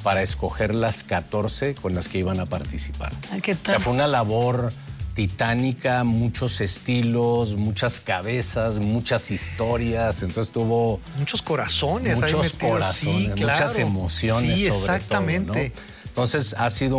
para escoger las 14 con las que iban a participar. ¿Qué tal? O sea, fue una labor titánica, muchos estilos, muchas cabezas, muchas historias, entonces tuvo... Muchos corazones. Muchos corazones, sí, muchas claro. emociones, sí, sobre exactamente. todo, ¿no? Entonces ha sido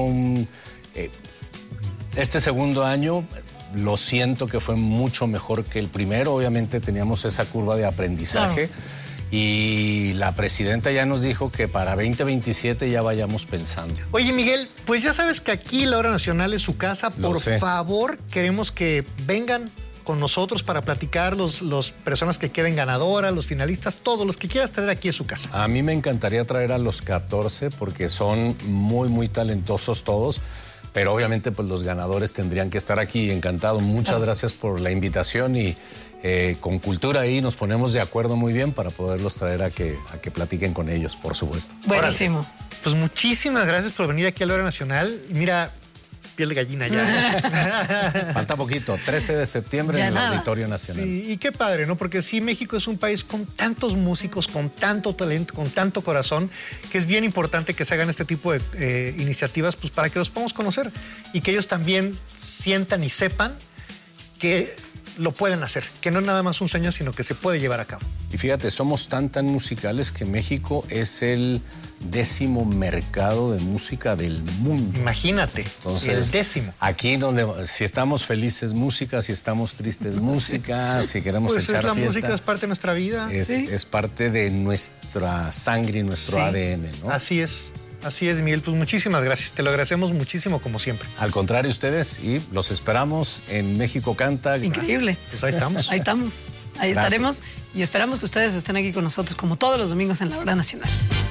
este segundo año, lo siento que fue mucho mejor que el primero, obviamente teníamos esa curva de aprendizaje. Claro. Y la presidenta ya nos dijo que para 2027 ya vayamos pensando. Oye, Miguel, pues ya sabes que aquí la Hora Nacional es su casa. Por favor, queremos que vengan con nosotros para platicar los personas que queden ganadoras, los finalistas, todos los que quieras traer aquí a su casa. A mí me encantaría traer a los 14 porque son muy, muy talentosos todos. Pero obviamente pues los ganadores tendrían que estar aquí. Encantado. Muchas gracias por la invitación y con Cultura ahí nos ponemos de acuerdo muy bien para poderlos traer a que platiquen con ellos, por supuesto. Buenísimo. Pues muchísimas gracias por venir aquí a la Hora Nacional. Y mira, piel de gallina ya. Falta poquito, 13 de septiembre ya en el Auditorio Nacional. Sí, y qué padre, ¿no? Porque sí, México es un país con tantos músicos, con tanto talento, con tanto corazón, que es bien importante que se hagan este tipo de iniciativas, pues para que los podamos conocer y que ellos también sientan y sepan que lo pueden hacer, que no es nada más un sueño, sino que se puede llevar a cabo. Y fíjate, somos tan musicales que México es el 10º mercado de música del mundo. Imagínate, entonces, el 10º. Aquí donde, si estamos felices, música, si estamos tristes, música, si queremos pues echar es la fiesta. Música es parte de nuestra vida. Es parte de nuestra sangre y nuestro ADN, ¿no? Así es, Miguel. Pues muchísimas gracias. Te lo agradecemos muchísimo, como siempre. Al contrario, ustedes, y los esperamos en México Canta. Increíble. Pues ahí estamos. Ahí estamos. Ahí estaremos y esperamos que ustedes estén aquí con nosotros como todos los domingos en la Hora Nacional.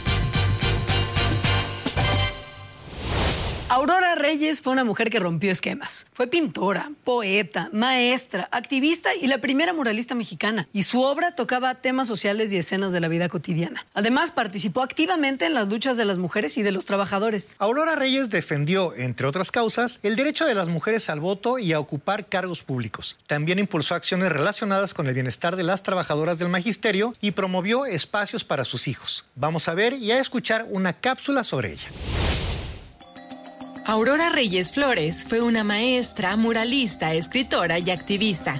Aurora Reyes fue una mujer que rompió esquemas. Fue pintora, poeta, maestra, activista y la primera muralista mexicana. Y su obra tocaba temas sociales y escenas de la vida cotidiana. Además, participó activamente en las luchas de las mujeres y de los trabajadores. Aurora Reyes defendió, entre otras causas, el derecho de las mujeres al voto y a ocupar cargos públicos. También impulsó acciones relacionadas con el bienestar de las trabajadoras del magisterio y promovió espacios para sus hijos. Vamos a ver y a escuchar una cápsula sobre ella. Aurora Reyes Flores fue una maestra, muralista, escritora y activista.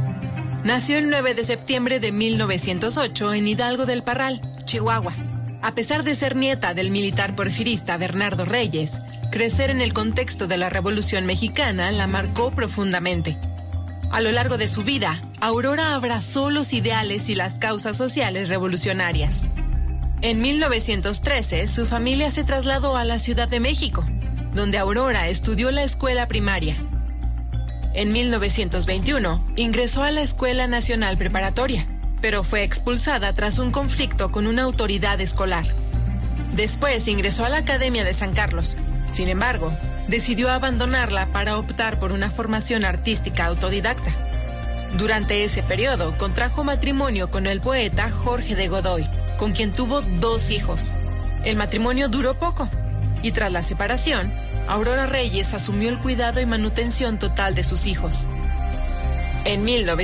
Nació el 9 de septiembre de 1908 en Hidalgo del Parral, Chihuahua. A pesar de ser nieta del militar porfirista Bernardo Reyes, crecer en el contexto de la Revolución Mexicana la marcó profundamente. A lo largo de su vida, Aurora abrazó los ideales y las causas sociales revolucionarias. En 1913, su familia se trasladó a la Ciudad de México, donde Aurora estudió la escuela primaria. En 1921, ingresó a la Escuela Nacional Preparatoria, pero fue expulsada tras un conflicto con una autoridad escolar. Después ingresó a la Academia de San Carlos. Sin embargo, decidió abandonarla para optar por una formación artística autodidacta. Durante ese periodo, contrajo matrimonio con el poeta Jorge de Godoy, con quien tuvo 2 hijos. El matrimonio duró poco, y tras la separación, Aurora Reyes asumió el cuidado y manutención total de sus hijos. En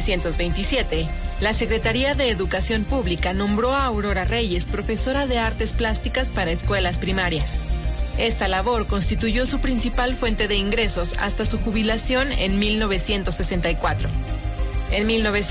1927, la Secretaría de Educación Pública nombró a Aurora Reyes profesora de artes plásticas para escuelas primarias. Esta labor constituyó su principal fuente de ingresos hasta su jubilación en 1964. En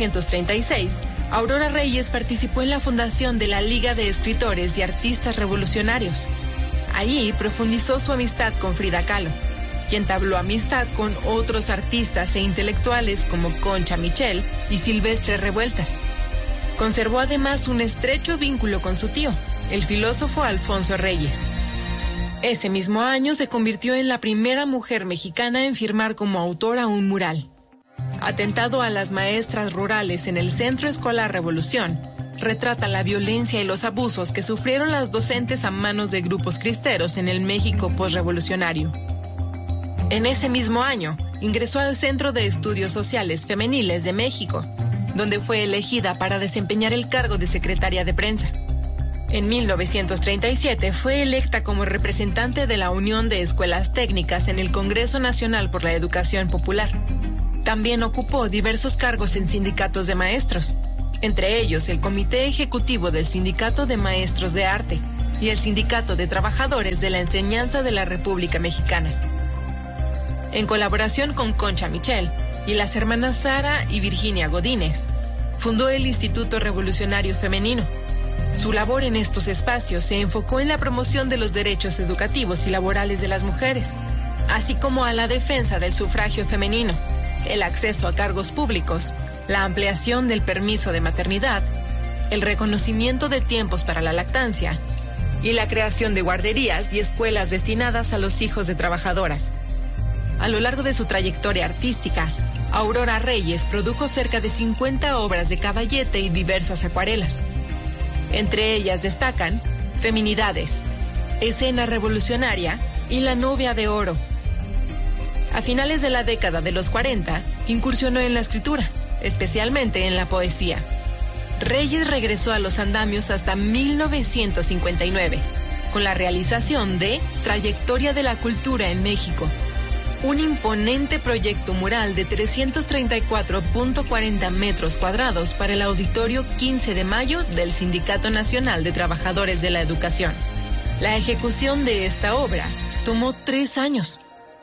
1936, Aurora Reyes participó en la fundación de la Liga de Escritores y Artistas Revolucionarios. Allí profundizó su amistad con Frida Kahlo, quien entabló amistad con otros artistas e intelectuales como Concha Michel y Silvestre Revueltas. Conservó además un estrecho vínculo con su tío, el filósofo Alfonso Reyes. Ese mismo año se convirtió en la primera mujer mexicana en firmar como autora un mural. Atentado a las maestras rurales en el Centro Escolar Revolución, retrata la violencia y los abusos que sufrieron las docentes a manos de grupos cristeros en el México posrevolucionario. En ese mismo año, ingresó al Centro de Estudios Sociales Femeniles de México, donde fue elegida para desempeñar el cargo de secretaria de prensa. En 1937 fue electa como representante de la Unión de Escuelas Técnicas en el Congreso Nacional por la Educación Popular. También ocupó diversos cargos en sindicatos de maestros, entre ellos el Comité Ejecutivo del Sindicato de Maestros de Arte, y el Sindicato de Trabajadores de la Enseñanza de la República Mexicana. En colaboración con Concha Michel y las hermanas Sara y Virginia Godínez, fundó el Instituto Revolucionario Femenino. Su labor en estos espacios se enfocó en la promoción de los derechos educativos y laborales de las mujeres, así como a la defensa del sufragio femenino, el acceso a cargos públicos, la ampliación del permiso de maternidad, el reconocimiento de tiempos para la lactancia y la creación de guarderías y escuelas destinadas a los hijos de trabajadoras. A lo largo de su trayectoria artística, Aurora Reyes produjo cerca de 50 obras de caballete y diversas acuarelas. Entre ellas destacan Feminidades, Escena Revolucionaria y La Novia de Oro. A finales de la década de los 40, incursionó en la escritura, especialmente en la poesía. Reyes regresó a los andamios hasta 1959, con la realización de Trayectoria de la Cultura en México, un imponente proyecto mural de 334.40 metros cuadrados para el Auditorio 15 de Mayo del Sindicato Nacional de Trabajadores de la Educación. La ejecución de esta obra tomó 3 años.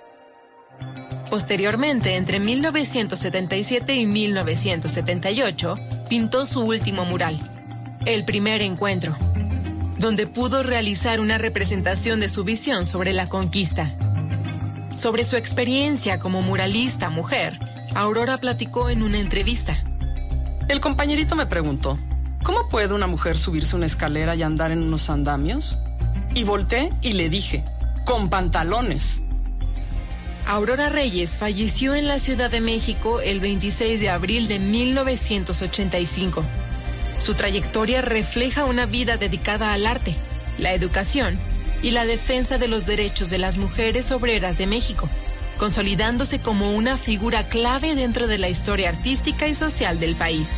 Posteriormente, entre 1977 y 1978, pintó su último mural, El Primer Encuentro, donde pudo realizar una representación de su visión sobre la conquista. Sobre su experiencia como muralista mujer, Aurora platicó en una entrevista. El compañerito me preguntó, ¿cómo puede una mujer subirse una escalera y andar en unos andamios? Y volteé y le dije, con pantalones. Aurora Reyes falleció en la Ciudad de México el 26 de abril de 1985. Su trayectoria refleja una vida dedicada al arte, la educación y la defensa de los derechos de las mujeres obreras de México, consolidándose como una figura clave dentro de la historia artística y social del país.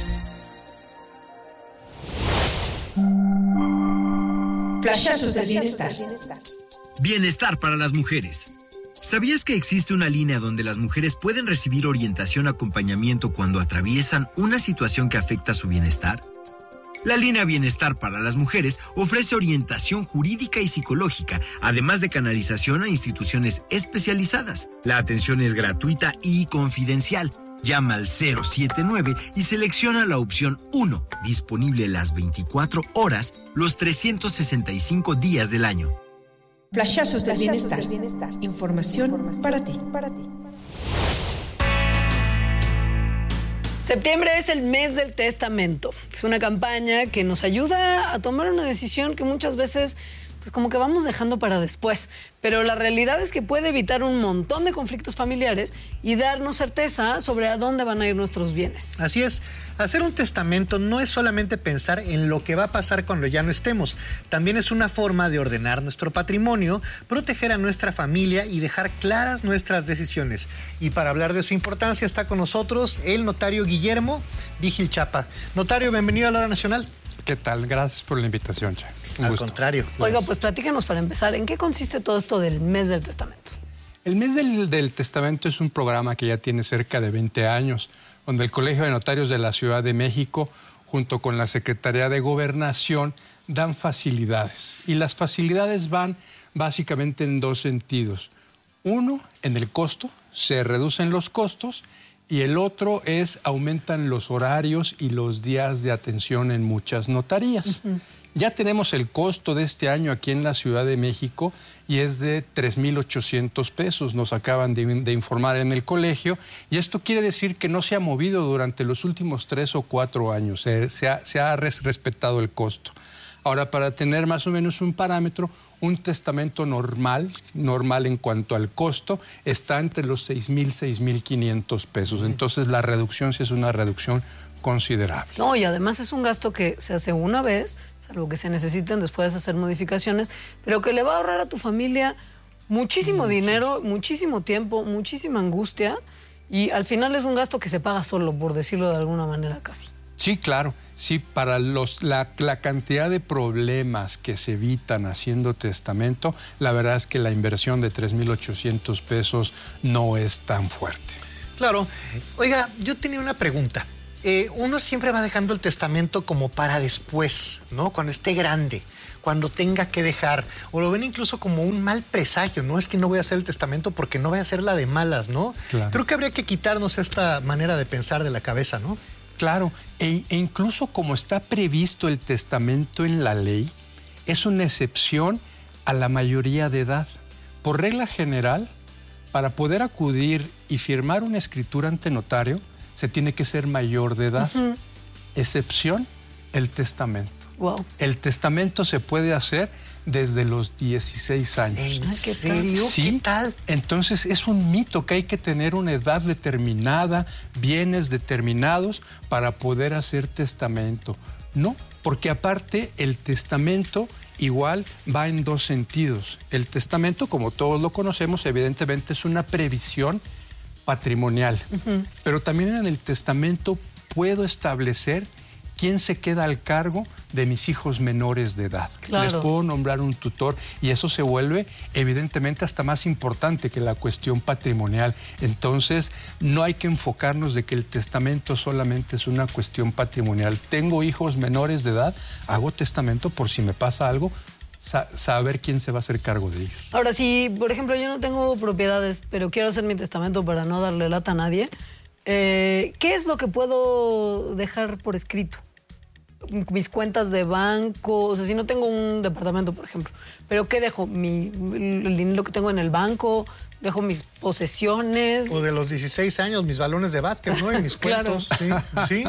Flashazos del bienestar. Bienestar para las mujeres. ¿Sabías que existe una línea donde las mujeres pueden recibir orientación o acompañamiento cuando atraviesan una situación que afecta su bienestar? La línea Bienestar para las Mujeres ofrece orientación jurídica y psicológica, además de canalización a instituciones especializadas. La atención es gratuita y confidencial. Llama al 079 y selecciona la opción 1, disponible las 24 horas, los 365 días del año. Flashazos del bienestar. Información para ti. Septiembre es el mes del testamento. Es una campaña que nos ayuda a tomar una decisión que muchas veces pues como que vamos dejando para después. Pero la realidad es que puede evitar un montón de conflictos familiares y darnos certeza sobre a dónde van a ir nuestros bienes. Así es. Hacer un testamento no es solamente pensar en lo que va a pasar cuando ya no estemos. También es una forma de ordenar nuestro patrimonio, proteger a nuestra familia y dejar claras nuestras decisiones. Y para hablar de su importancia está con nosotros el notario Guillermo Vigil Chapa. Notario, bienvenido a la Hora Nacional. ¿Qué tal? Gracias por la invitación, Che. Al contrario. Oiga, pues platícanos para empezar, ¿en qué consiste todo esto del mes del testamento? El mes del testamento es un programa que ya tiene cerca de 20 años, donde el Colegio de Notarios de la Ciudad de México, junto con la Secretaría de Gobernación, dan facilidades. Y las facilidades van básicamente en 2 sentidos. Uno, en el costo, se reducen los costos, y el otro es aumentan los horarios y los días de atención en muchas notarías. Ya tenemos el costo de este año aquí en la Ciudad de México y es de 3,800 pesos, nos acaban de informar en el colegio, y esto quiere decir que no se ha movido durante los últimos 3 o 4 años, se ha respetado el costo. Ahora, para tener más o menos un parámetro, un testamento normal en cuanto al costo, está entre los 6,000, 6,500 pesos. Entonces, la reducción sí es una reducción considerable. No, y además es un gasto que se hace una vez, salvo que se necesiten después hacer modificaciones, pero que le va a ahorrar a tu familia muchísimo dinero, muchísimo tiempo, muchísima angustia, y al final es un gasto que se paga solo, por decirlo de alguna manera casi. Sí, claro. Sí, para la cantidad de problemas que se evitan haciendo testamento, la verdad es que la inversión de 3,800 pesos no es tan fuerte. Claro. Oiga, yo tenía una pregunta. Uno siempre va dejando el testamento como para después, ¿no? Cuando esté grande, cuando tenga que dejar, o lo ven incluso como un mal presagio, no es que no voy a hacer el testamento porque no voy a hacer la de malas, ¿no? Claro. Creo que habría que quitarnos esta manera de pensar de la cabeza, ¿no? Claro, e incluso como está previsto el testamento en la ley, es una excepción a la mayoría de edad. Por regla general, para poder acudir y firmar una escritura ante notario, se tiene que ser mayor de edad. Excepción, el testamento. Wow. El testamento se puede hacer desde los 16 años. ¿En serio? Sí. ¿Qué tal? Entonces es un mito que hay que tener una edad determinada, bienes determinados para poder hacer testamento. No, porque aparte el testamento igual va en dos sentidos. El testamento, como todos lo conocemos, evidentemente es una previsión patrimonial. Pero también en el testamento puedo establecer quién se queda al cargo de mis hijos menores de edad. Claro. Les puedo nombrar un tutor y eso se vuelve evidentemente hasta más importante que la cuestión patrimonial. Entonces, no hay que enfocarnos de que el testamento solamente es una cuestión patrimonial. Tengo hijos menores de edad, hago testamento por si me pasa algo, saber quién se va a hacer cargo de ellos. Ahora, si, por ejemplo, yo no tengo propiedades, pero quiero hacer mi testamento para no darle lata a nadie, ¿qué es lo que puedo dejar por escrito? Mis cuentas de banco, o sea, si no tengo un departamento, por ejemplo, ¿pero qué dejo? ¿El dinero que tengo en el banco? ¿Dejo mis posesiones? O de los 16 años, mis balones de básquet, ¿no? Y mis cuentos. Claro. Sí.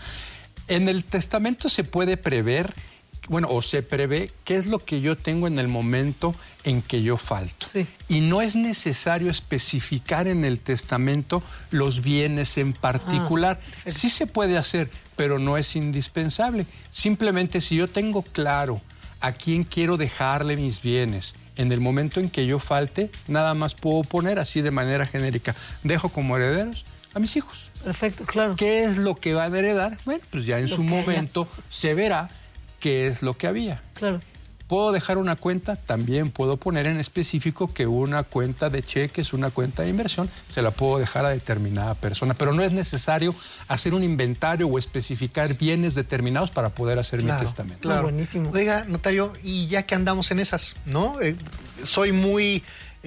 En el testamento se puede prever, bueno, o se prevé qué es lo que yo tengo en el momento en que yo falto. Sí. Y no es necesario especificar en el testamento los bienes en particular. Sí se puede hacer, pero no es indispensable. Simplemente si yo tengo claro a quién quiero dejarle mis bienes en el momento en que yo falte, nada más puedo poner así de manera genérica, dejo como herederos a mis hijos. Perfecto, claro. ¿Qué es lo que van a heredar? Bueno, pues ya en su momento se verá qué es lo que había. Claro. ¿Puedo dejar una cuenta? También puedo poner en específico que una cuenta de cheques, una cuenta de inversión, se la puedo dejar a determinada persona. Pero no es necesario hacer un inventario o especificar bienes determinados para poder hacer mi testamento. Claro. Buenísimo. Oiga, notario, y ya que andamos en esas, ¿no? Soy muy...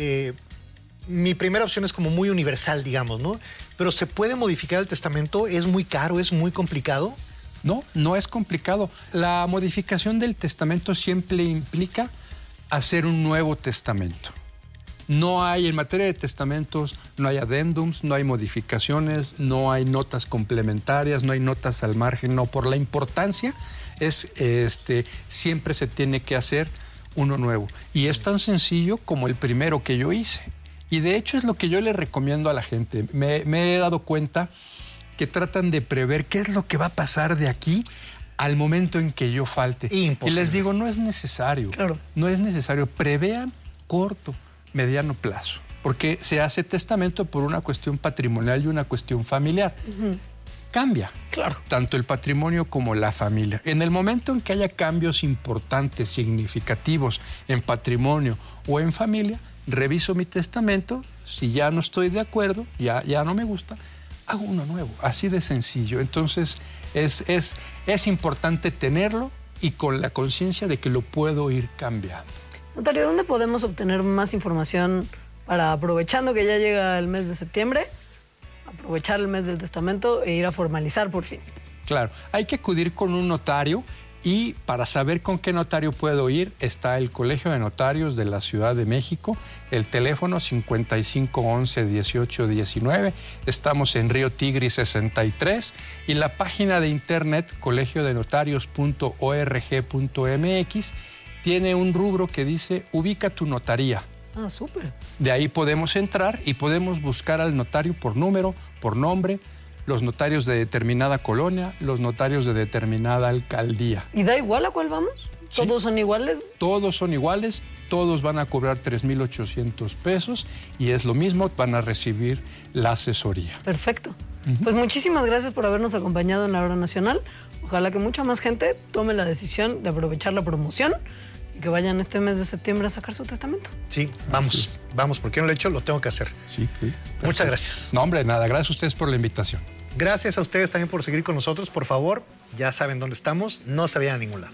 mi primera opción es como muy universal, digamos, ¿no? Pero ¿se puede modificar el testamento? ¿Es muy caro? ¿Es muy complicado? No, no es complicado. La modificación del testamento siempre implica hacer un nuevo testamento. No hay, en materia de testamentos, no hay adendums, no hay modificaciones, no hay notas complementarias, no hay notas al margen, no. Por la importancia, siempre se tiene que hacer uno nuevo. Y es tan sencillo como el primero que yo hice. Y de hecho es lo que yo le recomiendo a la gente. Me he dado cuenta que tratan de prever qué es lo que va a pasar de aquí al momento en que yo falte. Imposible. Y les digo, no es necesario. Claro. No es necesario. Prevean corto, mediano plazo. Porque se hace testamento por una cuestión patrimonial y una cuestión familiar. Cambia. Claro. Tanto el patrimonio como la familia. En el momento en que haya cambios importantes, significativos en patrimonio o en familia, reviso mi testamento. Si ya no estoy de acuerdo, ya no me gusta, hago uno nuevo, así de sencillo. Entonces, es importante tenerlo y con la conciencia de que lo puedo ir cambiando. Notario, ¿dónde podemos obtener más información para, aprovechando que ya llega el mes de septiembre, aprovechar el mes del testamento e ir a formalizar por fin? Claro, hay que acudir con un notario. Y para saber con qué notario puedo ir, está el Colegio de Notarios de la Ciudad de México, el teléfono 5511-1819, estamos en Río Tigris 63, y la página de internet colegiodenotarios.org.mx tiene un rubro que dice ubica tu notaría. Ah, súper. De ahí podemos entrar y podemos buscar al notario por número, por nombre, los notarios de determinada colonia, los notarios de determinada alcaldía. ¿Y da igual a cuál vamos? ¿Todos son iguales? Todos son iguales, todos van a cobrar 3,800 pesos y es lo mismo, van a recibir la asesoría. Perfecto. Pues muchísimas gracias por habernos acompañado en la Hora Nacional. Ojalá que mucha más gente tome la decisión de aprovechar la promoción y que vayan este mes de septiembre a sacar su testamento. Sí, vamos, porque no lo he hecho, lo tengo que hacer. Sí. Muchas gracias. No, hombre, nada, gracias a ustedes por la invitación. Gracias a ustedes también por seguir con nosotros. Por favor, ya saben dónde estamos, no se vayan a ningún lado.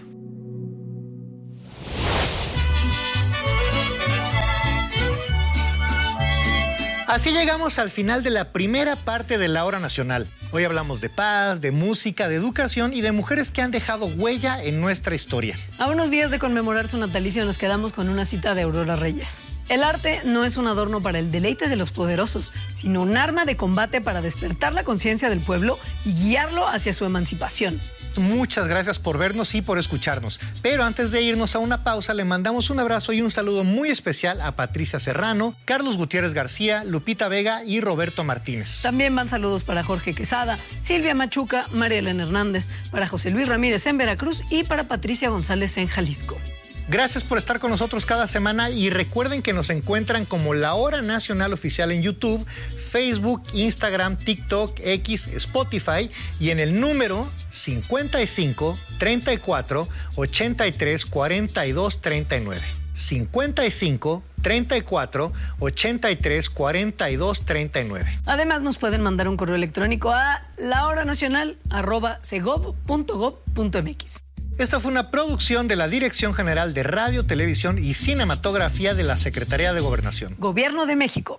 Así llegamos al final de la primera parte de la Hora Nacional. Hoy hablamos de paz, de música, de educación y de mujeres que han dejado huella en nuestra historia. A unos días de conmemorar su natalicio nos quedamos con una cita de Aurora Reyes. El arte no es un adorno para el deleite de los poderosos, sino un arma de combate para despertar la conciencia del pueblo y guiarlo hacia su emancipación. Muchas gracias por vernos y por escucharnos. Pero antes de irnos a una pausa, le mandamos un abrazo y un saludo muy especial a Patricia Serrano, Carlos Gutiérrez García, Lupita Vega y Roberto Martínez. También van saludos para Jorge Quesada, Silvia Machuca, María Elena Hernández, para José Luis Ramírez en Veracruz y para Patricia González en Jalisco. Gracias por estar con nosotros cada semana y recuerden que nos encuentran como La Hora Nacional Oficial en YouTube, Facebook, Instagram, TikTok, X, Spotify y en el número 55 34 83 42 39. 55 34 83 42 39. Además nos pueden mandar un correo electrónico a lahoranacional@cegov.gov.mx. Esta fue una producción de la Dirección General de Radio, Televisión y Cinematografía de la Secretaría de Gobernación. Gobierno de México.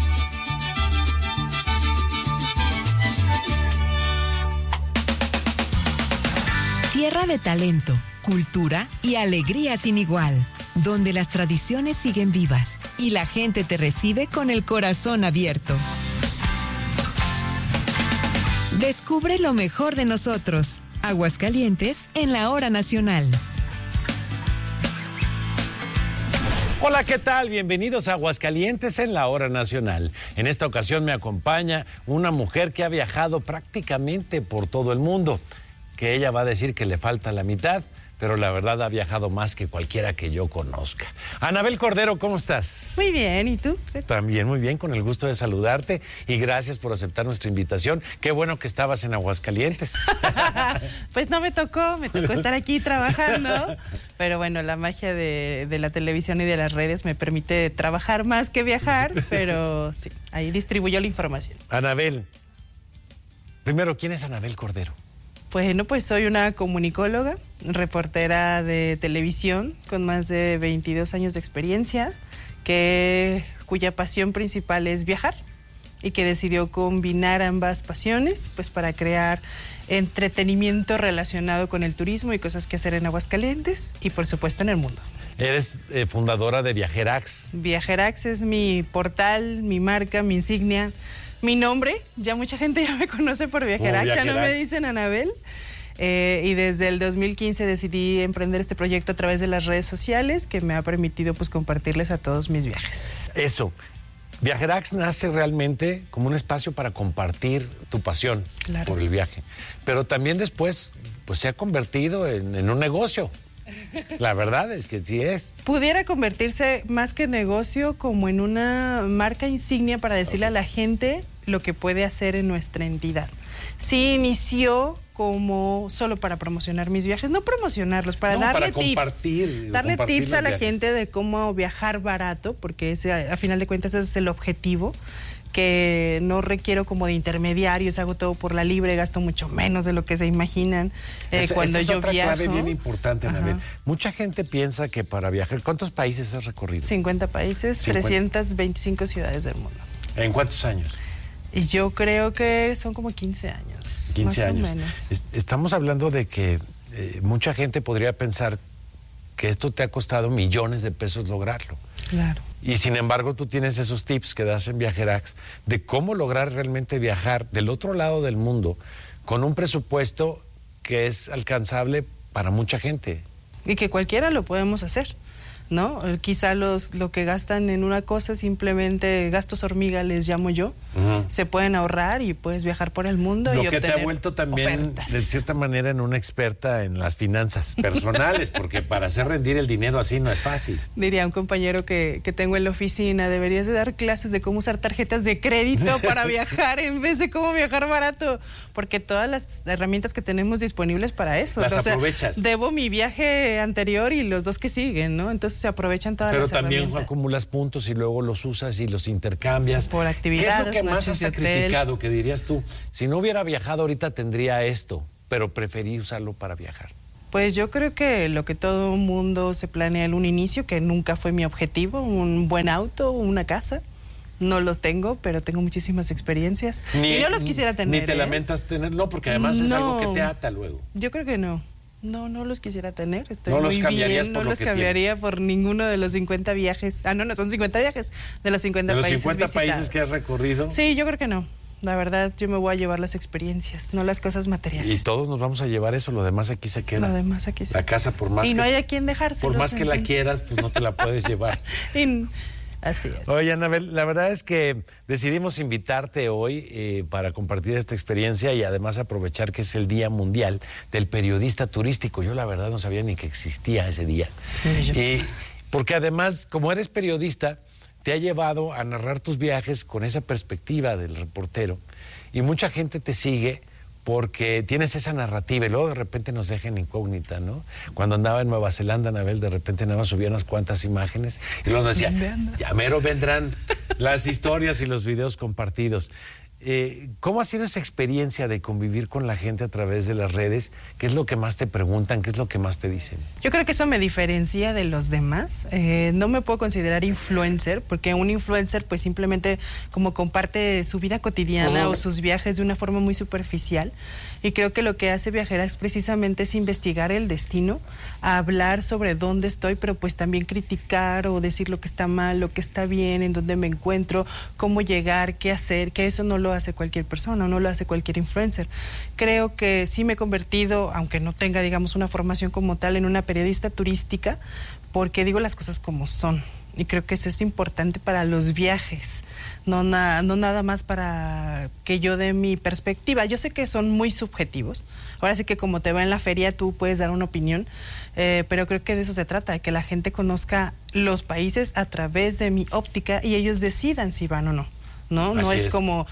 Tierra de talento, cultura y alegría sin igual, donde las tradiciones siguen vivas y la gente te recibe con el corazón abierto. Descubre lo mejor de nosotros. Aguascalientes en la Hora Nacional. Hola, ¿qué tal? Bienvenidos a Aguascalientes en la Hora Nacional. En esta ocasión me acompaña una mujer que ha viajado prácticamente por todo el mundo, que ella va a decir que le falta la mitad, pero la verdad ha viajado más que cualquiera que yo conozca. Anabel Cordero, ¿cómo estás? Muy bien, ¿y tú? También muy bien, con el gusto de saludarte y gracias por aceptar nuestra invitación. Qué bueno que estabas en Aguascalientes. Pues no me tocó estar aquí trabajando, pero bueno, la magia de la televisión y de las redes me permite trabajar más que viajar, pero sí, ahí distribuyó la información. Anabel, primero, ¿quién es Anabel Cordero? Bueno, pues soy una comunicóloga, reportera de televisión con más de 22 años de experiencia, cuya pasión principal es viajar y que decidió combinar ambas pasiones pues para crear entretenimiento relacionado con el turismo y cosas que hacer en Aguascalientes y por supuesto en el mundo. Eres fundadora de Viajerax. Viajerax es mi portal, mi marca, mi insignia. Mi nombre, ya mucha gente ya me conoce por Viajerax, ya no me dicen Anabel. Y desde el 2015 decidí emprender este proyecto a través de las redes sociales que me ha permitido pues compartirles a todos mis viajes. Eso, Viajerax nace realmente como un espacio para compartir tu pasión por el viaje, pero también después pues se ha convertido en un negocio. La verdad es que sí es. Pudiera convertirse más que negocio como en una marca insignia para decirle a la gente lo que puede hacer en nuestra entidad. Sí inició como solo para promocionar mis viajes, no promocionarlos, para darle tips. Darle tips a la gente de cómo viajar barato, porque ese, a final de cuentas ese es el objetivo, que no requiero como de intermediarios, hago todo por la libre, gasto mucho menos de lo que se imaginan cuando yo viajo. Esa es otra clave bien importante, Anabel. Mucha gente piensa que para viajar, ¿cuántos países has recorrido? 50 países, 325 ciudades del mundo. ¿En cuántos años? Y yo creo que son como 15 años. 15 más años. O menos. Estamos hablando de que mucha gente podría pensar que esto te ha costado millones de pesos lograrlo. Claro. Y sin embargo tú tienes esos tips que das en Viajerax de cómo lograr realmente viajar del otro lado del mundo con un presupuesto que es alcanzable para mucha gente. Y que cualquiera lo podemos hacer, ¿no? Quizá lo que gastan en una cosa, simplemente gastos hormiga les llamo yo, se pueden ahorrar y puedes viajar por el mundo y obtener Lo que te ha vuelto también, ofertas. de cierta manera, en una experta en las finanzas personales, porque para hacer rendir el dinero así no es fácil. Diría un compañero que tengo en la oficina, deberías de dar clases de cómo usar tarjetas de crédito para viajar en vez de cómo viajar barato, porque todas las herramientas que tenemos disponibles para eso. Las aprovechas. Debo mi viaje anterior y los 2 que siguen, ¿no? Entonces se aprovechan todas Pero las también herramientas. acumulas puntos y luego los usas y los intercambias. Por actividades, ¿Qué es lo que más has noches de hotel. sacrificado? Que dirías tú, si no hubiera viajado ahorita tendría esto, pero preferí usarlo para viajar. Pues yo creo que lo que todo mundo se planea en un inicio, que nunca fue mi objetivo, un buen auto, una casa. No los tengo, pero tengo muchísimas experiencias. Y yo los quisiera tener. Ni te lamentas tener, no, porque además es algo que te ata luego. Yo creo que no. No los quisiera tener. Estoy no muy los cambiarías bien. por No lo los que cambiaría tienes. por ninguno de los 50 viajes. No son 50 viajes. De los 50 ¿De los países 50 países visitados. que has recorrido? Sí, yo creo que no. La verdad, yo me voy a llevar las experiencias, no las cosas materiales. Y todos nos vamos a llevar eso, lo demás aquí se queda. Lo demás aquí se La casa, por más y que... no hay a quien dejárselo. Por más que la quieras, pues no te la puedes llevar. Así es. Oye, Anabel, la verdad es que decidimos invitarte hoy para compartir esta experiencia y además aprovechar que es el Día Mundial del Periodista Turístico. Yo la verdad no sabía ni que existía ese día. Y porque además, como eres periodista, te ha llevado a narrar tus viajes con esa perspectiva del reportero y mucha gente te sigue porque tienes esa narrativa y luego de repente nos deja en incógnita, ¿no? Cuando andaba en Nueva Zelanda, Anabel, de repente nada más subía unas cuantas imágenes y luego decía, ya mero vendrán las historias y los videos compartidos. ¿Cómo ha sido esa experiencia de convivir con la gente a través de las redes? ¿Qué es lo que más te preguntan? ¿Qué es lo que más te dicen? Yo creo que eso me diferencia de los demás. No me puedo considerar influencer, porque un influencer pues simplemente como comparte su vida cotidiana o sus viajes de una forma muy superficial. Y creo que lo que hace Viajera es precisamente es investigar el destino, hablar sobre dónde estoy, pero pues también criticar o decir lo que está mal, lo que está bien, en dónde me encuentro, cómo llegar, qué hacer, que eso no lo hace cualquier persona, no lo hace cualquier influencer. Creo que sí me he convertido, aunque no tenga, digamos, una formación como tal, en una periodista turística, porque digo las cosas como son. Y creo que eso es importante para los viajes. No nada más para que yo dé mi perspectiva. Yo sé que son muy subjetivos. Ahora sí que como te va en la feria, tú puedes dar una opinión, pero creo que de eso se trata, de que la gente conozca los países a través de mi óptica y ellos decidan si van o no. No es como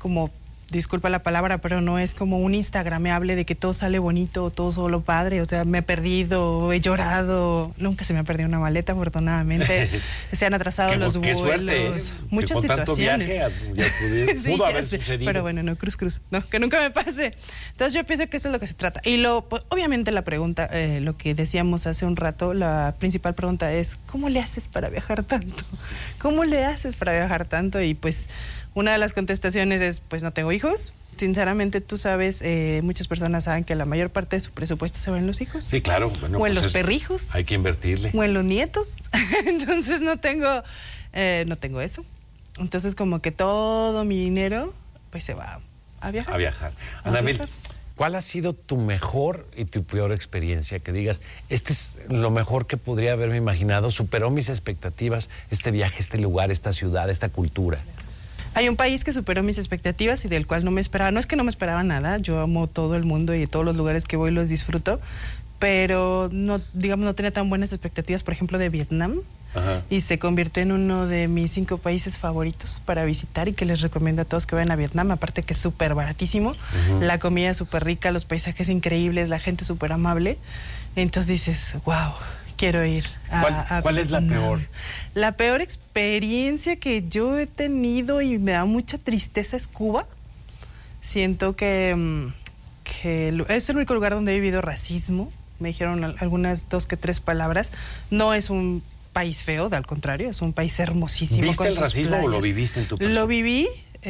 disculpa la palabra, pero no es como un instagrameable de que todo sale bonito, todo solo padre. O sea, me he perdido, he llorado. Nunca se me ha perdido una maleta, afortunadamente. Se han atrasado los vuelos. Suerte, muchas con situaciones. Tanto viaje pudo haber sucedido. Pero bueno, no, cruz. No, que nunca me pase. Entonces yo pienso que eso es lo que se trata. Y obviamente la pregunta, lo que decíamos hace un rato, la principal pregunta es, ¿cómo le haces para viajar tanto? ¿Cómo le haces para viajar tanto? Y pues una de las contestaciones es, pues no tengo hijos. Sinceramente, tú sabes, muchas personas saben que la mayor parte de su presupuesto se va en los hijos. Sí, claro. Bueno, o en los perrijos. Hay que invertirle. O en los nietos. Entonces no tengo eso. Entonces como que todo mi dinero pues se va a viajar. A viajar. Anabel, ¿cuál ha sido tu mejor y tu peor experiencia? Que digas, este es lo mejor que podría haberme imaginado, superó mis expectativas, este viaje, este lugar, esta ciudad, esta cultura. Hay un país que superó mis expectativas y del cual no me esperaba. No es que no me esperaba nada, yo amo todo el mundo y todos los lugares que voy los disfruto, pero no tenía tan buenas expectativas, por ejemplo, de Vietnam. Ajá. Y se convirtió en uno de mis 5 países favoritos para visitar y que les recomiendo a todos que vayan a Vietnam, aparte que es súper baratísimo, la comida es súper rica, los paisajes increíbles, la gente súper amable. Entonces dices, wow, quiero ir a ¿Cuál es la peor? La peor experiencia que yo he tenido y me da mucha tristeza es Cuba. Siento que es el único lugar donde he vivido racismo. Me dijeron algunas 2 que 3 palabras. No es un país feo, al contrario, es un país hermosísimo. ¿Viste el racismo o lo viviste en tu persona? Lo viví.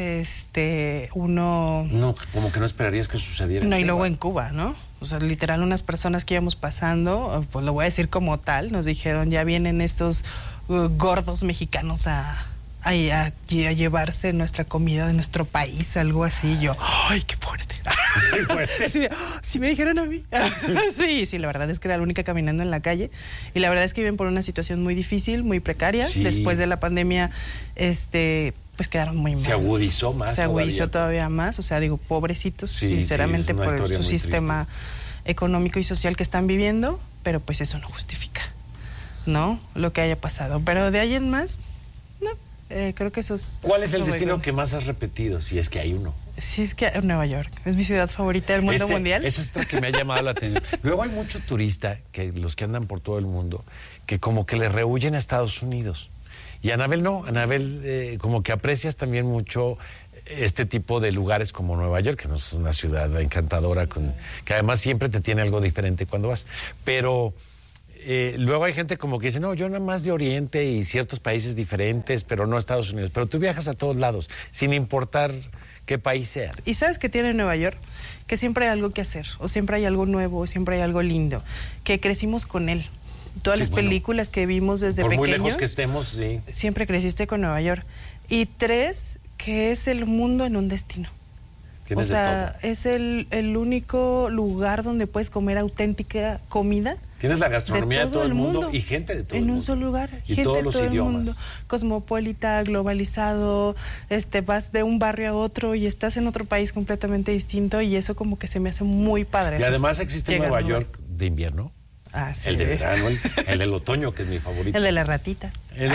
No, como que no esperarías que sucediera. No, y luego en Cuba, ¿no? O sea, literal, unas personas que íbamos pasando, pues lo voy a decir como tal, nos dijeron, ya vienen estos gordos mexicanos a llevarse nuestra comida de nuestro país, algo así. Yo, ¡ay, qué fuerte! Qué fuerte. Sí, me dijeron a mí. Sí, la verdad es que era la única caminando en la calle. Y la verdad es que viven por una situación muy difícil, muy precaria. Sí. Después de la pandemia, pues quedaron muy mal. Se agudizó más. Se agudizó todavía más. O sea, digo, pobrecitos, sinceramente, por su sistema económico y social que están viviendo. Pero pues eso no justifica, ¿no? Lo que haya pasado. Pero de ahí en más, no. Creo que eso es... ¿Cuál es el destino que más has repetido, si es que hay uno? Sí, es que Nueva York es mi ciudad favorita del mundo mundial. Esa es otra que me ha llamado la atención. Luego hay mucho turista, los que andan por todo el mundo, que como que le rehuyen a Estados Unidos. Y Anabel no, Anabel como que aprecias también mucho este tipo de lugares como Nueva York, que no es una ciudad encantadora, que además siempre te tiene algo diferente cuando vas. Pero luego hay gente como que dice, no, yo nada más de Oriente y ciertos países diferentes, pero no a Estados Unidos. Pero tú viajas a todos lados, sin importar qué país sea. ¿Y sabes qué tiene Nueva York? Que siempre hay algo que hacer, o siempre hay algo nuevo, o siempre hay algo lindo, que crecimos con él. Todas las películas que vimos desde pequeños. Por muy lejos que estemos, sí. Siempre creciste con Nueva York. Y 3, que es el mundo en un destino. Tienes de todo. Es el único lugar donde puedes comer auténtica comida. Tienes la gastronomía de todo el mundo y gente de todo el mundo. En un solo lugar. Y gente todos de los todo idiomas. El mundo. Cosmopolita, globalizado, vas de un barrio a otro y estás en otro país completamente distinto y eso como que se me hace muy padre. Y además existe Nueva York de invierno. Ah, sí. El de verano, el del otoño, que es mi favorito. El de la ratita.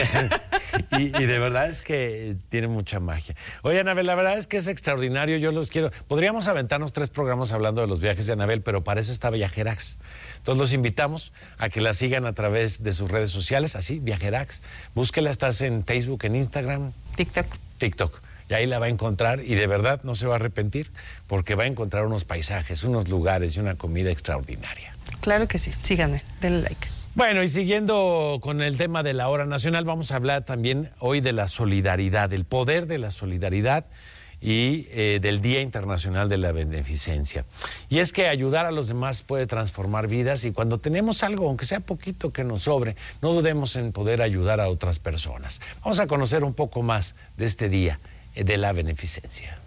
Y de verdad es que tiene mucha magia. Oye, Anabel, la verdad es que es extraordinario, yo los quiero. Podríamos aventarnos 3 programas hablando de los viajes de Anabel, pero para eso está Viajerax. Entonces los invitamos a que la sigan a través de sus redes sociales, así, Viajerax. Búsquela, estás en Facebook, en Instagram. TikTok. Y ahí la va a encontrar y de verdad no se va a arrepentir porque va a encontrar unos paisajes, unos lugares y una comida extraordinaria. Claro que sí, síganme, denle like. Bueno, y siguiendo con el tema de la hora nacional, vamos a hablar también hoy de la solidaridad, el poder de la solidaridad y del Día Internacional de la Beneficencia. Y es que ayudar a los demás puede transformar vidas y cuando tenemos algo, aunque sea poquito que nos sobre, no dudemos en poder ayudar a otras personas. Vamos a conocer un poco más de este Día de la Beneficencia.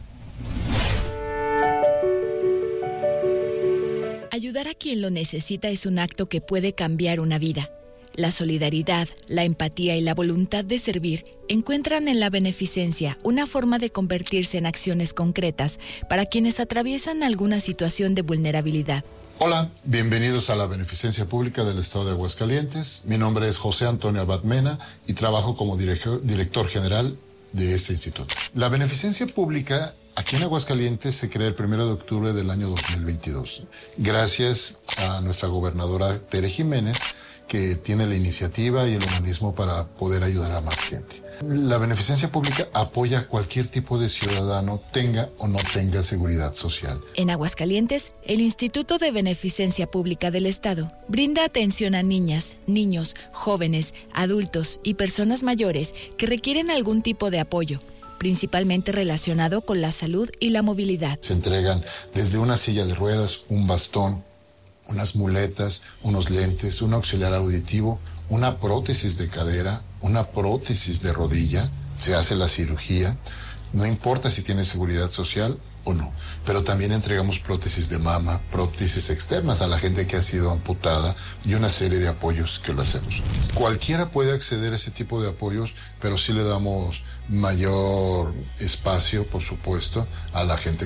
Ayudar a quien lo necesita es un acto que puede cambiar una vida. La solidaridad, la empatía y la voluntad de servir encuentran en la beneficencia una forma de convertirse en acciones concretas para quienes atraviesan alguna situación de vulnerabilidad. Hola, bienvenidos a la Beneficencia Pública del Estado de Aguascalientes. Mi nombre es José Antonio Abad Mena y trabajo como director general de este instituto. La Beneficencia Pública aquí en Aguascalientes se crea el 1 de octubre del año 2022, gracias a nuestra gobernadora Tere Jiménez, que tiene la iniciativa y el humanismo para poder ayudar a más gente. La Beneficencia Pública apoya a cualquier tipo de ciudadano, tenga o no tenga seguridad social. En Aguascalientes, el Instituto de Beneficencia Pública del Estado brinda atención a niñas, niños, jóvenes, adultos y personas mayores que requieren algún tipo de apoyo, principalmente relacionado con la salud y la movilidad. Se entregan desde una silla de ruedas, un bastón, unas muletas, unos lentes, un auxiliar auditivo, una prótesis de cadera, una prótesis de rodilla, se hace la cirugía, no importa si tiene seguridad social o no, pero también entregamos prótesis de mama, prótesis externas a la gente que ha sido amputada y una serie de apoyos que lo hacemos. Cualquiera puede acceder a ese tipo de apoyos, pero sí le damos mayor espacio, por supuesto, a la gente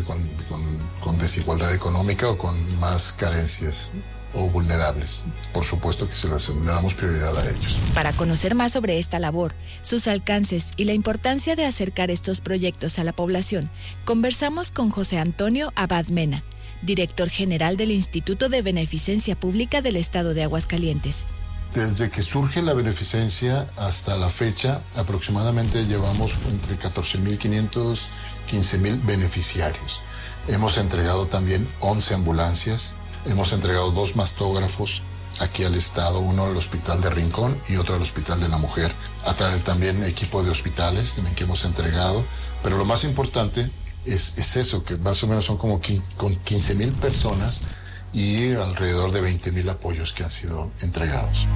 con desigualdad económica o con más carencias o vulnerables. Por supuesto que se lo hacemos, le damos prioridad a ellos. Para conocer más sobre esta labor, sus alcances y la importancia de acercar estos proyectos a la población, conversamos con José Antonio Abad Mena, director general del Instituto de Beneficencia Pública del Estado de Aguascalientes. Desde que surge la beneficencia hasta la fecha, aproximadamente llevamos entre 14.500, 15.000 beneficiarios. Hemos entregado también 11 ambulancias, hemos entregado 2 mastógrafos aquí al estado, uno al Hospital de Rincón y otro al Hospital de la Mujer. A través también equipo de hospitales también que hemos entregado, pero lo más importante es eso, que más o menos son como con 15.000 personas y alrededor de 20.000 apoyos que han sido entregados.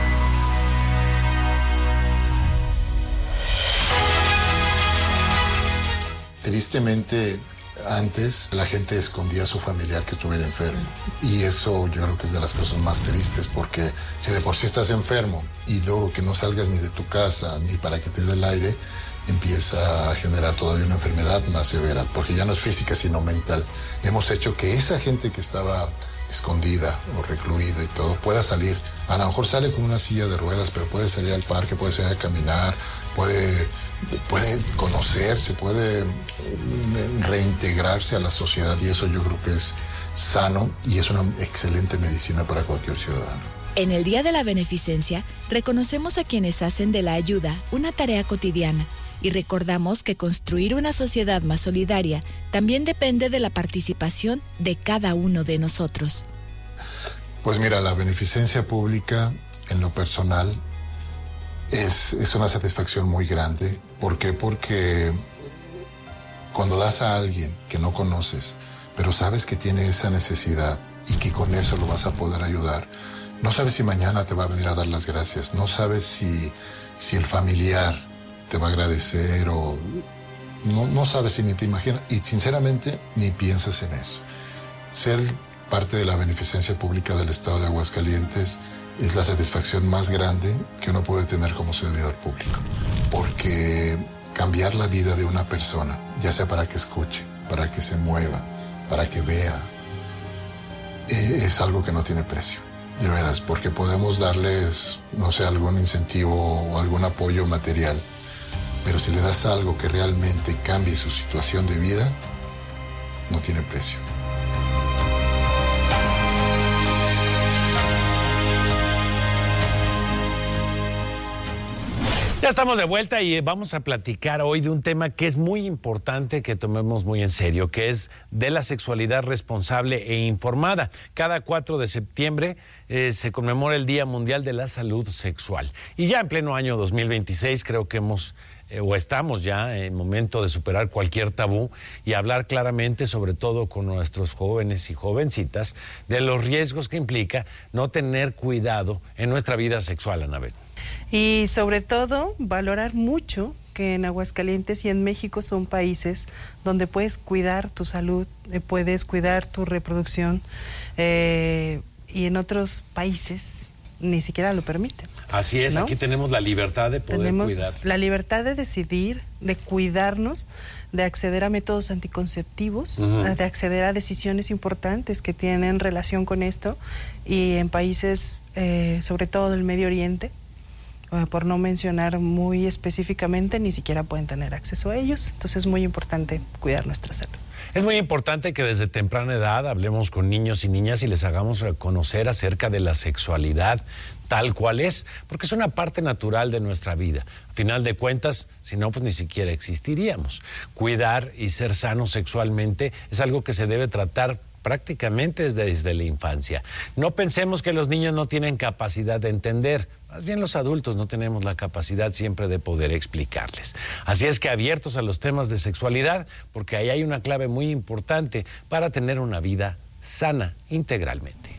Tristemente, antes la gente escondía a su familiar que estuviera enfermo y eso yo creo que es de las cosas más tristes, porque si de por sí estás enfermo y luego que no salgas ni de tu casa ni para que te dé el aire, empieza a generar todavía una enfermedad más severa, porque ya no es física sino mental. Hemos hecho que esa gente que estaba escondida o recluida y todo pueda salir. A lo mejor sale con una silla de ruedas, pero puede salir al parque, puede salir a caminar, puede conocerse, puede reintegrarse a la sociedad, y eso yo creo que es sano y es una excelente medicina para cualquier ciudadano. En el Día de la Beneficencia, reconocemos a quienes hacen de la ayuda una tarea cotidiana y recordamos que construir una sociedad más solidaria también depende de la participación de cada uno de nosotros. Pues mira, la beneficencia pública en lo personal es una satisfacción muy grande. ¿Por qué? Porque cuando das a alguien que no conoces, pero sabes que tiene esa necesidad y que con eso lo vas a poder ayudar, no sabes si mañana te va a venir a dar las gracias, no sabes si el familiar te va a agradecer o no sabes si ni te imaginas y sinceramente ni piensas en eso. Ser parte de la beneficencia pública del Estado de Aguascalientes es la satisfacción más grande que uno puede tener como servidor público, porque cambiar la vida de una persona, ya sea para que escuche, para que se mueva, para que vea, es algo que no tiene precio. De veras, porque podemos darles, no sé, algún incentivo o algún apoyo material, pero si le das algo que realmente cambie su situación de vida, no tiene precio. Ya estamos de vuelta y vamos a platicar hoy de un tema que es muy importante que tomemos muy en serio, que es de la sexualidad responsable e informada. Cada 4 de septiembre se conmemora el Día Mundial de la Salud Sexual. Y ya en pleno año 2026 creo que estamos ya en momento de superar cualquier tabú y hablar claramente, sobre todo con nuestros jóvenes y jovencitas, de los riesgos que implica no tener cuidado en nuestra vida sexual, Anabel. Y sobre todo, valorar mucho que en Aguascalientes y en México son países donde puedes cuidar tu salud, puedes cuidar tu reproducción, y en otros países ni siquiera lo permiten. Así es, ¿no? Aquí tenemos la libertad de poder cuidar. La libertad de decidir, de cuidarnos, de acceder a métodos anticonceptivos, de acceder a decisiones importantes que tienen relación con esto, y en países, sobre todo del Medio Oriente, por no mencionar muy específicamente, ni siquiera pueden tener acceso a ellos. Entonces es muy importante cuidar nuestra salud. Es muy importante que desde temprana edad hablemos con niños y niñas y les hagamos conocer acerca de la sexualidad tal cual es, porque es una parte natural de nuestra vida. A final de cuentas, si no, pues ni siquiera existiríamos. Cuidar y ser sanos sexualmente es algo que se debe tratar prácticamente desde la infancia. No pensemos que los niños no tienen capacidad de entender, más bien los adultos no tenemos la capacidad siempre de poder explicarles. Así es que abiertos a los temas de sexualidad, porque ahí hay una clave muy importante para tener una vida sana integralmente.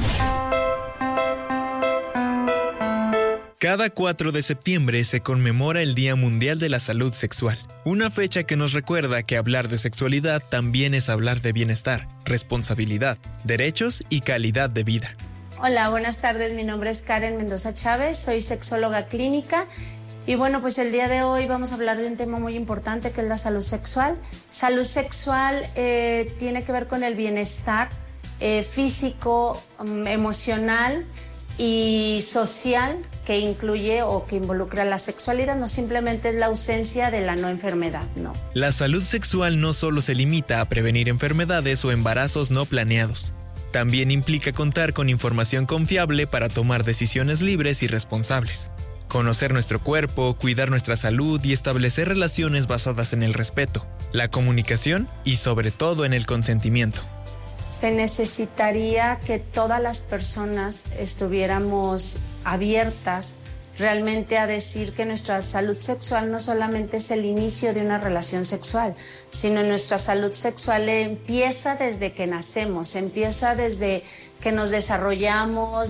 Cada 4 de septiembre se conmemora el Día Mundial de la Salud Sexual, una fecha que nos recuerda que hablar de sexualidad también es hablar de bienestar, responsabilidad, derechos y calidad de vida. Hola, buenas tardes, mi nombre es Karen Mendoza Chávez, soy sexóloga clínica y bueno, pues el día de hoy vamos a hablar de un tema muy importante que es la salud sexual. Salud sexual tiene que ver con el bienestar físico, emocional y social que incluye o que involucra la sexualidad, no simplemente es la ausencia de la no enfermedad, no. La salud sexual no solo se limita a prevenir enfermedades o embarazos no planeados. También implica contar con información confiable para tomar decisiones libres y responsables. Conocer nuestro cuerpo, cuidar nuestra salud y establecer relaciones basadas en el respeto, la comunicación y sobre todo en el consentimiento. Se necesitaría que todas las personas estuviéramos abiertas realmente a decir que nuestra salud sexual no solamente es el inicio de una relación sexual, sino nuestra salud sexual empieza desde que nacemos, empieza desde que nos desarrollamos,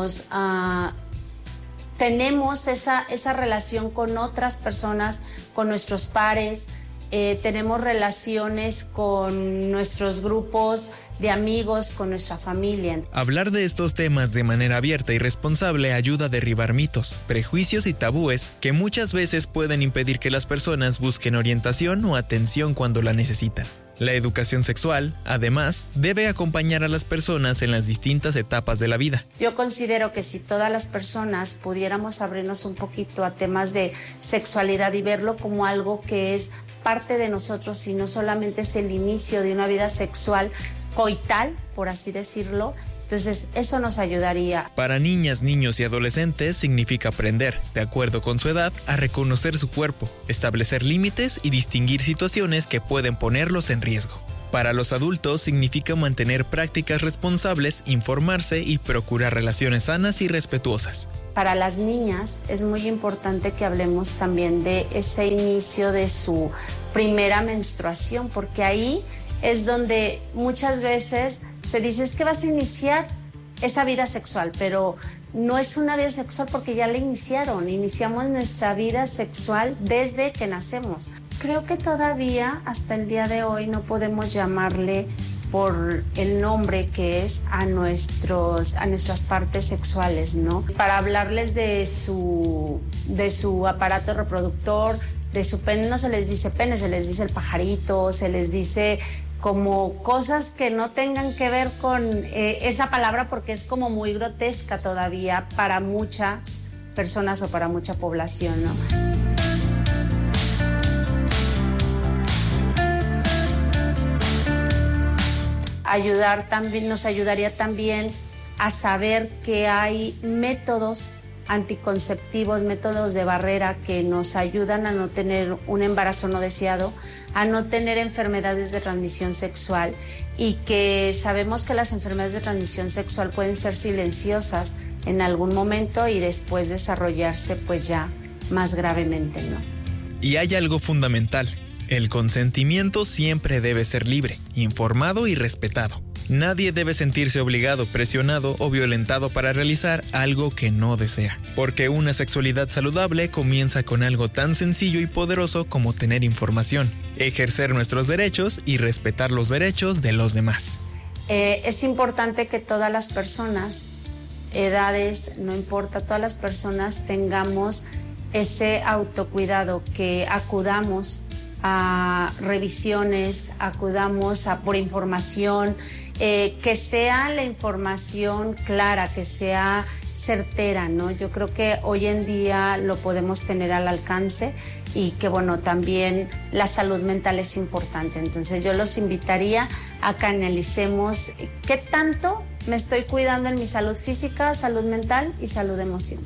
tenemos esa relación con otras personas, con nuestros pares, tenemos relaciones con nuestros grupos de amigos, con nuestra familia. Hablar de estos temas de manera abierta y responsable ayuda a derribar mitos, prejuicios y tabúes que muchas veces pueden impedir que las personas busquen orientación o atención cuando la necesitan. La educación sexual, además, debe acompañar a las personas en las distintas etapas de la vida. Yo considero que si todas las personas pudiéramos abrirnos un poquito a temas de sexualidad y verlo como algo que es parte de nosotros y no solamente es el inicio de una vida sexual coital, por así decirlo, entonces eso nos ayudaría. Para niñas, niños y adolescentes significa aprender, de acuerdo con su edad, a reconocer su cuerpo, establecer límites y distinguir situaciones que pueden ponerlos en riesgo. Para los adultos significa mantener prácticas responsables, informarse y procurar relaciones sanas y respetuosas. Para las niñas es muy importante que hablemos también de ese inicio de su primera menstruación, porque ahí es donde muchas veces se dice es que vas a iniciar esa vida sexual, pero no es una vida sexual porque ya la iniciamos nuestra vida sexual desde que nacemos. Creo que todavía hasta el día de hoy no podemos llamarle por el nombre que es a nuestras partes sexuales, ¿no? Para hablarles de su aparato reproductor, de su pene, no se les dice pene, se les dice el pajarito, se les dice como cosas que no tengan que ver con esa palabra porque es como muy grotesca todavía para muchas personas o para mucha población, ¿no? Nos ayudaría también a saber que hay métodos anticonceptivos, métodos de barrera que nos ayudan a no tener un embarazo no deseado, a no tener enfermedades de transmisión sexual y que sabemos que las enfermedades de transmisión sexual pueden ser silenciosas en algún momento y después desarrollarse pues ya más gravemente, ¿no? Y hay algo fundamental. El consentimiento siempre debe ser libre, informado y respetado. Nadie debe sentirse obligado, presionado o violentado para realizar algo que no desea. Porque una sexualidad saludable comienza con algo tan sencillo y poderoso como tener información, ejercer nuestros derechos y respetar los derechos de los demás. Es importante que todas las personas, edades, no importa, todas las personas tengamos ese autocuidado, que acudamos a revisiones, acudamos por información, que sea la información clara, que sea certera, ¿no? Yo creo que hoy en día lo podemos tener al alcance y que, bueno, también la salud mental es importante. Entonces yo los invitaría a que analicemos qué tanto me estoy cuidando en mi salud física, salud mental y salud emocional.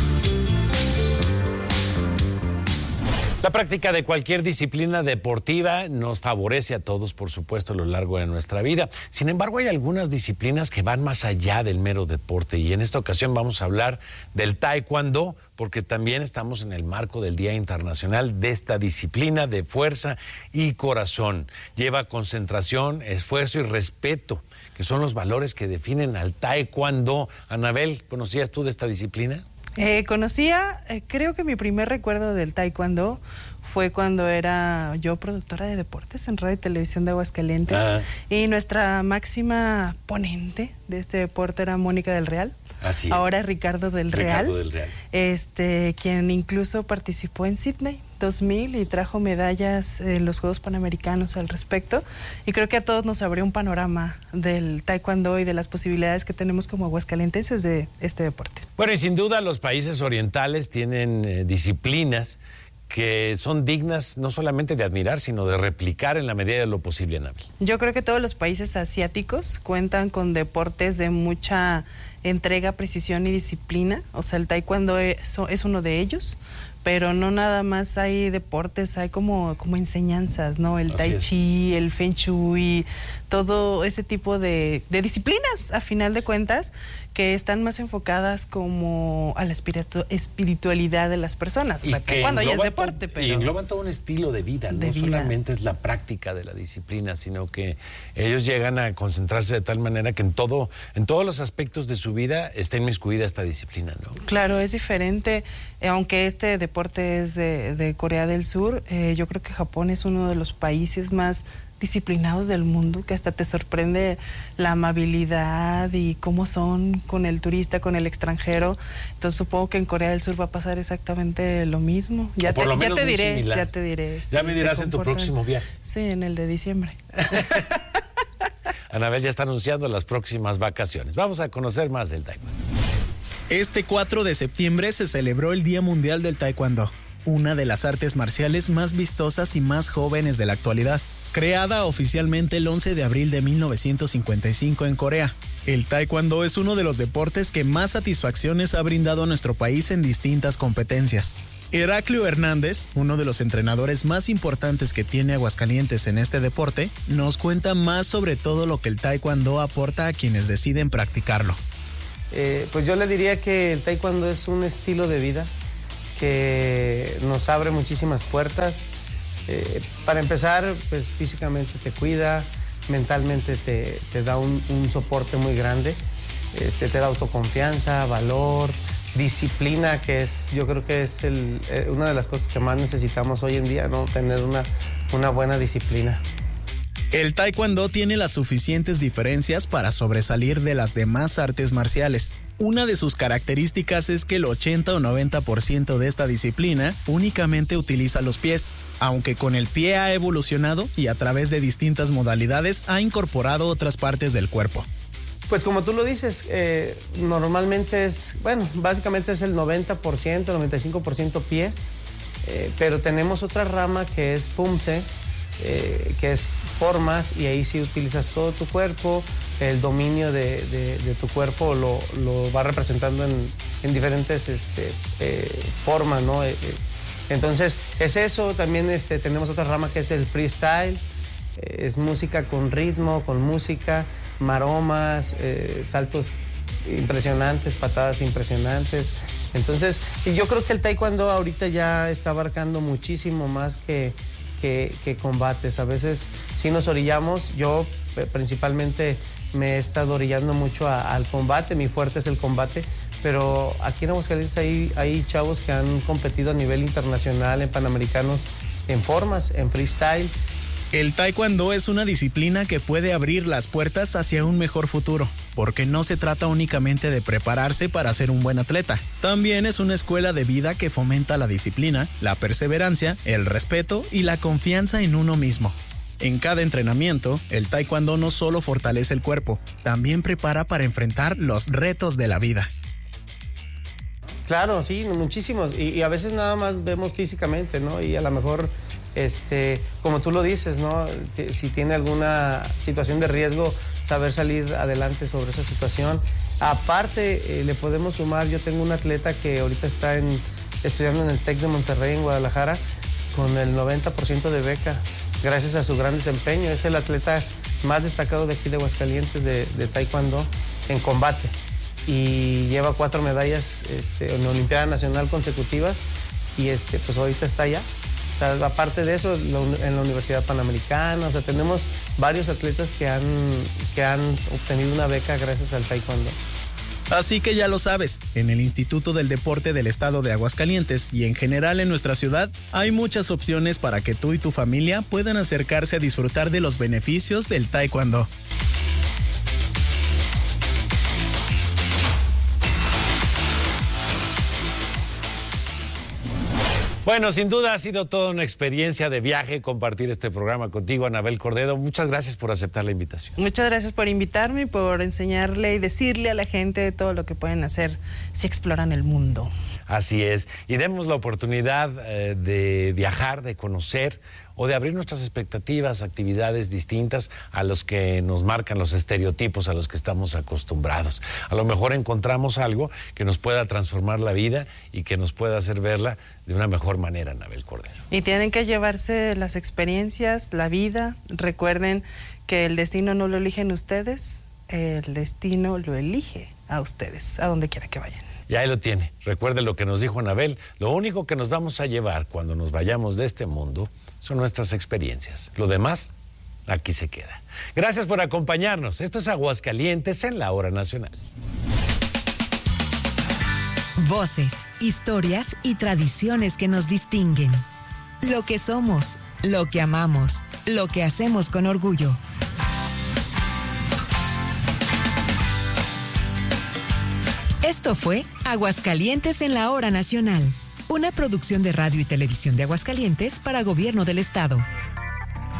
La práctica de cualquier disciplina deportiva nos favorece a todos, por supuesto, a lo largo de nuestra vida. Sin embargo, hay algunas disciplinas que van más allá del mero deporte y en esta ocasión vamos a hablar del taekwondo, porque también estamos en el marco del Día Internacional de esta disciplina de fuerza y corazón. Lleva concentración, esfuerzo y respeto, que son los valores que definen al taekwondo. Anabel, ¿conocías tú de esta disciplina? Creo que mi primer recuerdo del taekwondo fue cuando era yo productora de deportes en Radio y Televisión de Aguascalientes. Y nuestra máxima ponente de este deporte era Mónica del Real. Así ahora Ricardo del Real, quien incluso participó en Sydney 2000 y trajo medallas en los Juegos Panamericanos al respecto, y creo que a todos nos abrió un panorama del taekwondo y de las posibilidades que tenemos como aguascalentenses de este deporte. Bueno, y sin duda los países orientales tienen disciplinas que son dignas no solamente de admirar, sino de replicar en la medida de lo posible, Anabel. Yo creo que todos los países asiáticos cuentan con deportes de mucha entrega, precisión y disciplina. O sea, el taekwondo es uno de ellos, pero no nada más hay deportes, hay como enseñanzas, ¿no? El tai chi, el feng shui, todo ese tipo de disciplinas, a final de cuentas, que están más enfocadas como a la espiritualidad de las personas. O sea, que cuando ya es deporte, pero... Y engloban todo un estilo de vida, no solamente es la práctica de la disciplina, sino que ellos llegan a concentrarse de tal manera que en todos los aspectos de su vida está inmiscuida esta disciplina, ¿no? Claro, es diferente, aunque este deporte deporte es de Corea del Sur. Yo creo que Japón es uno de los países más disciplinados del mundo, que hasta te sorprende la amabilidad y cómo son con el turista, con el extranjero. Entonces supongo que en Corea del Sur va a pasar exactamente lo mismo. Ya te diré. Ya me dirás en tu próximo viaje. Sí, en el de diciembre. Anabel ya está anunciando las próximas vacaciones. Vamos a conocer más del taekwondo. Este 4 de septiembre se celebró el Día Mundial del Taekwondo, una de las artes marciales más vistosas y más jóvenes de la actualidad. Creada oficialmente el 11 de abril de 1955 en Corea, el taekwondo es uno de los deportes que más satisfacciones ha brindado a nuestro país en distintas competencias. Heraclio Hernández, uno de los entrenadores más importantes que tiene Aguascalientes en este deporte, nos cuenta más sobre todo lo que el taekwondo aporta a quienes deciden practicarlo. Pues yo le diría que el taekwondo es un estilo de vida que nos abre muchísimas puertas. Para empezar, pues físicamente te cuida, mentalmente te da un soporte muy grande, te da autoconfianza, valor, disciplina, que yo creo que es una de las cosas que más necesitamos hoy en día, ¿no? Tener una buena disciplina. El taekwondo tiene las suficientes diferencias para sobresalir de las demás artes marciales. Una de sus características es que el 80 o 90% de esta disciplina únicamente utiliza los pies, aunque con el pie ha evolucionado y a través de distintas modalidades ha incorporado otras partes del cuerpo. Pues como tú lo dices, normalmente básicamente es el 90%, 95% pies, pero tenemos otra rama que es Pumse, que es formas, y ahí sí utilizas todo tu cuerpo, el dominio de tu cuerpo lo va representando en diferentes formas, ¿no? Entonces es eso. También tenemos otra rama que es el freestyle, es música con ritmo, con música, maromas, saltos impresionantes, patadas impresionantes. Entonces yo creo que el taekwondo ahorita ya está abarcando muchísimo más que combates. A veces sí nos orillamos, yo principalmente me he estado orillando mucho al combate, mi fuerte es el combate, pero aquí en Aguascalientes hay chavos que han competido a nivel internacional, en panamericanos, en formas, en freestyle. El taekwondo es una disciplina que puede abrir las puertas hacia un mejor futuro, porque no se trata únicamente de prepararse para ser un buen atleta. También es una escuela de vida que fomenta la disciplina, la perseverancia, el respeto y la confianza en uno mismo. En cada entrenamiento, el taekwondo no solo fortalece el cuerpo, también prepara para enfrentar los retos de la vida. Claro, sí, muchísimos. Y a veces nada más vemos físicamente, ¿no? Y a lo mejor, como tú lo dices, ¿no? Si tiene alguna situación de riesgo, saber salir adelante sobre esa situación. Aparte, le podemos sumar, yo tengo un atleta que ahorita está estudiando en el TEC de Monterrey, en Guadalajara, con el 90% de beca, gracias a su gran desempeño. Es el atleta más destacado de aquí de Aguascalientes de taekwondo en combate. Y lleva 4 medallas en la Olimpiada Nacional consecutivas y pues ahorita está allá. O sea, aparte de eso, en la Universidad Panamericana, o sea, tenemos varios atletas que han obtenido una beca gracias al taekwondo. Así que ya lo sabes, en el Instituto del Deporte del Estado de Aguascalientes y en general en nuestra ciudad, hay muchas opciones para que tú y tu familia puedan acercarse a disfrutar de los beneficios del taekwondo. Bueno, sin duda ha sido toda una experiencia de viaje compartir este programa contigo, Anabel Cordedo. Muchas gracias por aceptar la invitación. Muchas gracias por invitarme y por enseñarle y decirle a la gente todo lo que pueden hacer si exploran el mundo. Así es. Y demos la oportunidad de viajar, de conocer o de abrir nuestras expectativas, actividades distintas a los que nos marcan los estereotipos a los que estamos acostumbrados. A lo mejor encontramos algo que nos pueda transformar la vida y que nos pueda hacer verla de una mejor manera, Anabel Cordero. Y tienen que llevarse las experiencias, la vida. Recuerden que el destino no lo eligen ustedes, el destino lo elige a ustedes, a donde quiera que vayan. Y ahí lo tiene. Recuerde lo que nos dijo Anabel. Lo único que nos vamos a llevar cuando nos vayamos de este mundo son nuestras experiencias. Lo demás, aquí se queda. Gracias por acompañarnos. Esto es Aguascalientes en la Hora Nacional. Voces, historias y tradiciones que nos distinguen. Lo que somos, lo que amamos, lo que hacemos con orgullo. Esto fue Aguascalientes en la Hora Nacional, una producción de Radio y Televisión de Aguascalientes para Gobierno del Estado.